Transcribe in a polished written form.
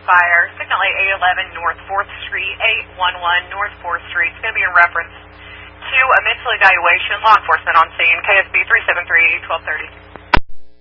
fire, signal 811 North 4th Street, 811 North 4th Street. It's going to be in reference to a mental evaluation. Law enforcement on scene, KSB 373-1230.